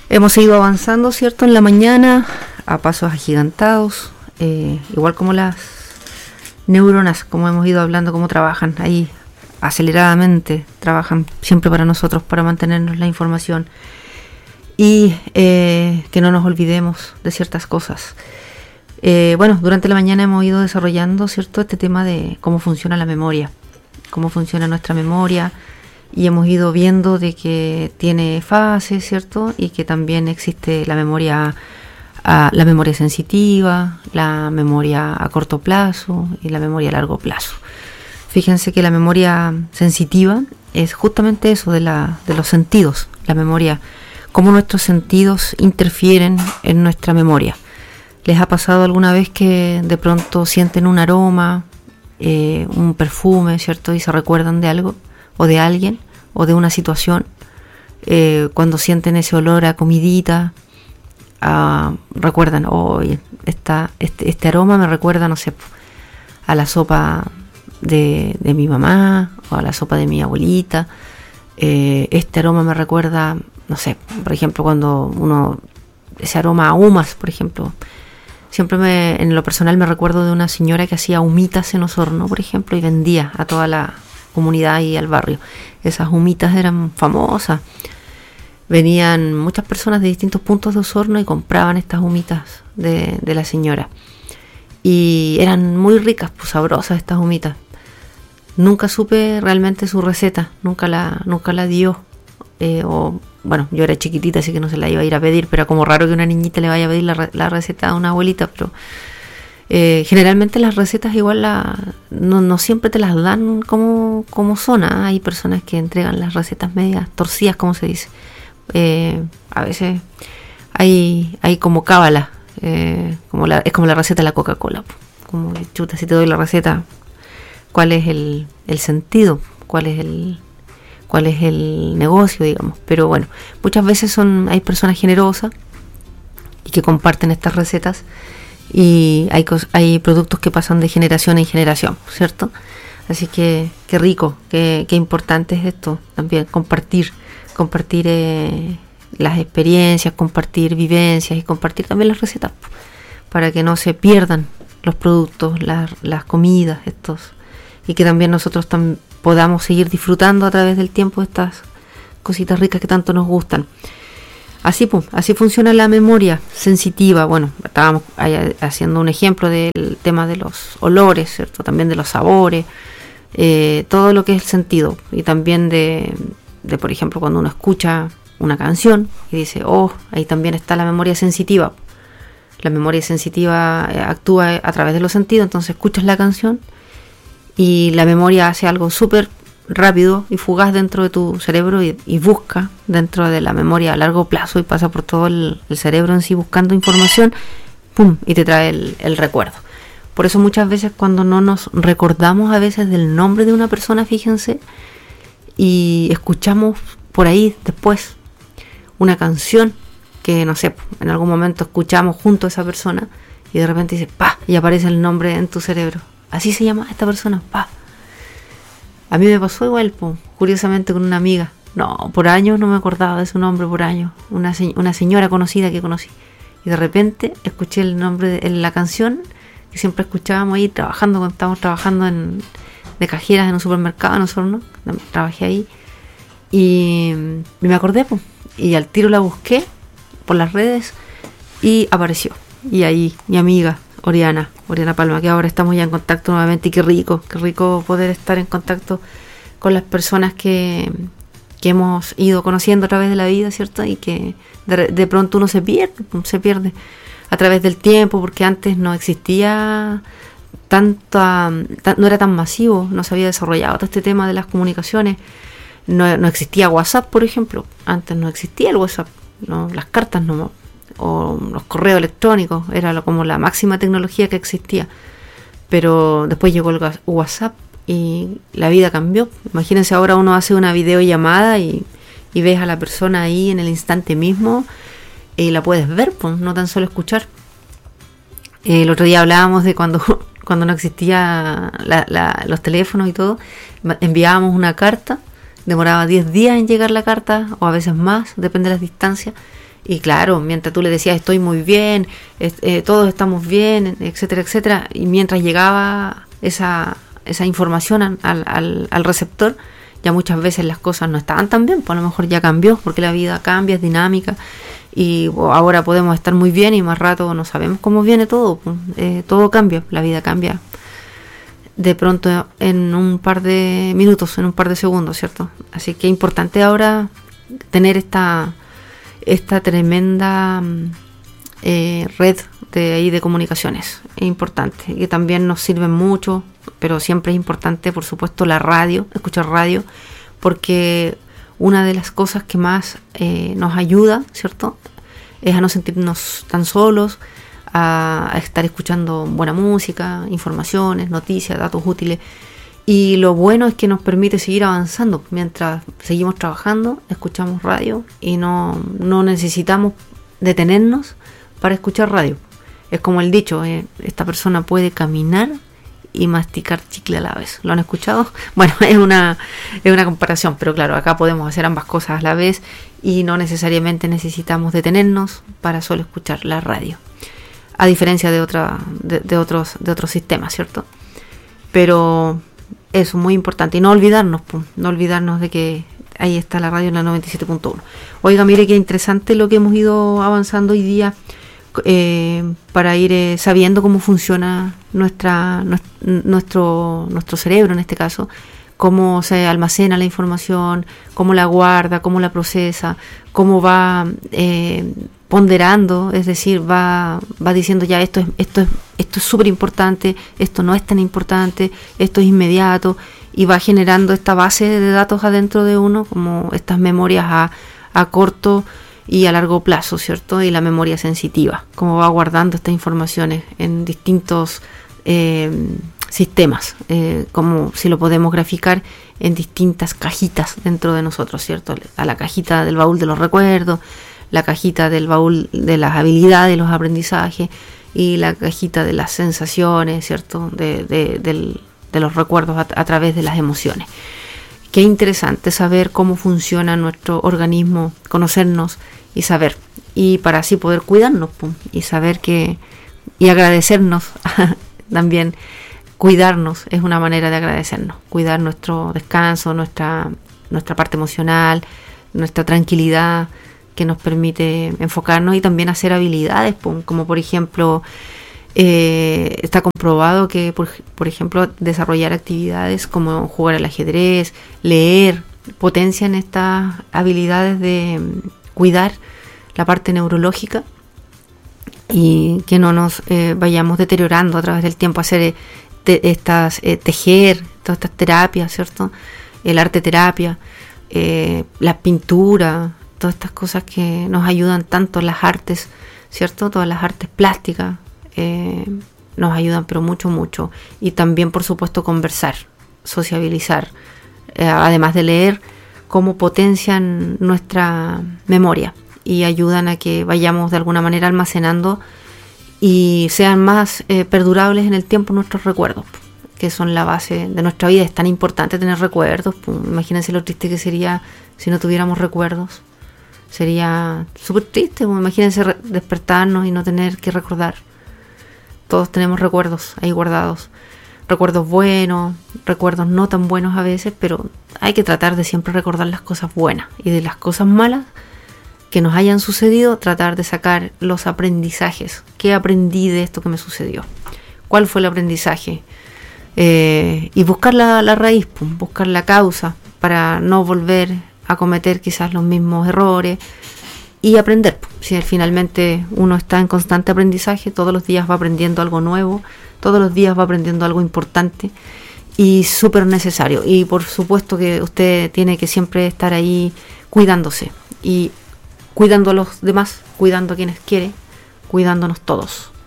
Hemos seguido avanzando, ¿cierto? En la mañana, a pasos agigantados, igual como las neuronas, como hemos ido hablando, cómo trabajan ahí aceleradamente, trabajan siempre para nosotros, para mantenernos la información y que no nos olvidemos de ciertas cosas. Bueno, durante la mañana hemos ido desarrollando, ¿cierto?, este tema de cómo funciona la memoria, cómo funciona nuestra memoria, y hemos ido viendo de que tiene fases, ¿cierto?, y que también existe la memoria sensitiva, la memoria a corto plazo y la memoria a largo plazo. Fíjense que la memoria sensitiva es justamente eso de los sentidos, la memoria, cómo nuestros sentidos interfieren en nuestra memoria. ¿Les ha pasado alguna vez que de pronto sienten un aroma, un perfume, ¿cierto?, y se recuerdan de algo o de alguien o de una situación? Cuando sienten ese olor a comidita, recuerdan, este aroma me recuerda, no sé, a la sopa de mi mamá o a la sopa de mi abuelita. Este aroma me recuerda, no sé, por ejemplo, cuando ese aroma a humas, por ejemplo. Siempre en lo personal me recuerdo de una señora que hacía humitas en Osorno, por ejemplo, y vendía a toda la comunidad y al barrio. Esas humitas eran famosas. Venían muchas personas de distintos puntos de Osorno y compraban estas humitas de la señora. Y eran muy ricas, pues sabrosas estas humitas. Nunca supe realmente su receta, nunca la dio. Bueno, yo era chiquitita, así que no se la iba a ir a pedir, pero era como raro que una niñita le vaya a pedir la receta a una abuelita, pero generalmente las recetas igual no siempre te las dan como son. Hay personas que entregan las recetas medias torcidas, como se dice. A veces hay como cábala, es como la receta de la Coca-Cola, como chuta, si te doy la receta, ¿cuál es el sentido? ¿Cuál es el negocio, digamos? Pero bueno, muchas veces hay personas generosas y que comparten estas recetas, y hay productos que pasan de generación en generación, ¿cierto? Así que qué rico, qué importante es esto también, compartir las experiencias, compartir vivencias y compartir también las recetas, para que no se pierdan los productos, las comidas y que también nosotros podamos seguir disfrutando a través del tiempo estas cositas ricas que tanto nos gustan. Así funciona la memoria sensitiva. Bueno, estábamos haciendo un ejemplo del tema de los olores, ¿cierto? También de los sabores, todo lo que es el sentido, y también de por ejemplo, cuando uno escucha una canción y dice, ahí también está la memoria sensitiva. La memoria sensitiva actúa a través de los sentidos, entonces escuchas la canción y la memoria hace algo súper rápido y fugaz dentro de tu cerebro y busca dentro de la memoria a largo plazo y pasa por todo el cerebro en sí buscando información, ¡pum!, y te trae el recuerdo. Por eso muchas veces cuando no nos recordamos a veces del nombre de una persona, fíjense, y escuchamos por ahí después una canción que, no sé, en algún momento escuchamos junto a esa persona y de repente dices, ¡pa!, y aparece el nombre en tu cerebro. Así se llama esta persona, ¡pa! A mí me pasó igual, curiosamente, con una amiga. No, por años no me acordaba de su nombre, por años. Una señora conocida que conocí. Y de repente escuché el nombre de la canción que siempre escuchábamos ahí trabajando, cuando estábamos trabajando de cajeras en un supermercado en Osorno. Trabajé ahí. Y me acordé, y al tiro la busqué por las redes y apareció. Y ahí mi amiga Oriana Palma, que ahora estamos ya en contacto nuevamente, y qué rico poder estar en contacto con las personas que hemos ido conociendo a través de la vida, ¿cierto? Y que de pronto uno se pierde a través del tiempo, porque antes no existía no era tan masivo, no se había desarrollado todo este tema de las comunicaciones, no existía WhatsApp, por ejemplo. Antes no existía el WhatsApp, no, las cartas no, o los correos electrónicos, era como la máxima tecnología que existía. Pero después llegó el WhatsApp y la vida cambió. Imagínense, ahora uno hace una videollamada y ves a la persona ahí en el instante mismo y la puedes ver, no tan solo escuchar. El otro día hablábamos de cuando no existía los teléfonos y todo, enviábamos una carta, demoraba 10 días en llegar la carta, o a veces más, depende de las distancias, Y claro, mientras tú le decías estoy muy bien, todos estamos bien, etcétera, etcétera, y mientras llegaba esa información al receptor, ya muchas veces las cosas no estaban tan bien, pues a lo mejor ya cambió, porque la vida cambia, es dinámica, y ahora podemos estar muy bien y más rato no sabemos cómo viene todo, todo cambia, la vida cambia de pronto en un par de minutos, en un par de segundos, ¿cierto? Así que es importante ahora tener esta tremenda red de comunicaciones. Es importante, y también nos sirven mucho, pero siempre es importante, por supuesto, la radio, escuchar radio, porque una de las cosas que más nos ayuda, ¿cierto?, es a no sentirnos tan solos, a estar escuchando buena música, informaciones, noticias, datos útiles. Y lo bueno es que nos permite seguir avanzando. Mientras seguimos trabajando, escuchamos radio y no necesitamos detenernos para escuchar radio. Es como el dicho, esta persona puede caminar y masticar chicle a la vez. ¿Lo han escuchado? Bueno, es una comparación, pero claro, acá podemos hacer ambas cosas a la vez y no necesariamente necesitamos detenernos para solo escuchar la radio. A diferencia de otros sistemas, ¿cierto? Pero eso es muy importante. Y no olvidarnos de que ahí está la radio en la 97.1. Oiga, mire qué interesante lo que hemos ido avanzando hoy día, para ir sabiendo cómo funciona nuestro cerebro en este caso, cómo se almacena la información, cómo la guarda, cómo la procesa, cómo va ponderando, es decir, va diciendo ya esto es súper importante, esto no es tan importante, esto es inmediato, y va generando esta base de datos adentro de uno, como estas memorias a corto y a largo plazo, ¿cierto? Y la memoria sensitiva, cómo va guardando estas informaciones en distintos sistemas, como si lo podemos graficar en distintas cajitas dentro de nosotros, ¿cierto? A la cajita del baúl de los recuerdos, la cajita del baúl de las habilidades, los aprendizajes, y la cajita de las sensaciones, ¿cierto? De los recuerdos a través de las emociones. Qué interesante saber cómo funciona nuestro organismo, conocernos y saber, y para así poder cuidarnos, y saber y agradecernos también. Cuidarnos es una manera de agradecernos, cuidar nuestro descanso, nuestra parte emocional, nuestra tranquilidad, que nos permite enfocarnos y también hacer habilidades, como por ejemplo, está comprobado que, por ejemplo, desarrollar actividades como jugar al ajedrez, leer, potencian estas habilidades de cuidar la parte neurológica y que no nos vayamos deteriorando a través del tiempo, hacer tejer, todas estas terapias, ¿cierto? El arte terapia, la pintura, todas estas cosas que nos ayudan tanto, las artes, ¿cierto? Todas las artes plásticas nos ayudan, pero mucho, mucho. Y también, por supuesto, conversar, sociabilizar, además de leer, cómo potencian nuestra memoria y ayudan a que vayamos de alguna manera almacenando y sean más perdurables en el tiempo nuestros recuerdos, que son la base de nuestra vida. Es tan importante tener recuerdos, imagínense lo triste que sería si no tuviéramos recuerdos. Sería súper triste, imagínense despertarnos y no tener que recordar. Todos tenemos recuerdos ahí guardados, recuerdos buenos, recuerdos no tan buenos a veces, pero hay que tratar de siempre recordar las cosas buenas, y de las cosas malas que nos hayan sucedido, tratar de sacar los aprendizajes. ¿Qué aprendí de esto que me sucedió? ¿Cuál fue el aprendizaje? Y buscar la raíz, buscar la causa, para no volver a cometer quizás los mismos errores y aprender. Si finalmente uno está en constante aprendizaje, todos los días va aprendiendo algo nuevo, todos los días va aprendiendo algo importante y súper necesario. Y por supuesto que usted tiene que siempre estar ahí cuidándose y cuidando a los demás, cuidando a quienes quiere, cuidándonos todos.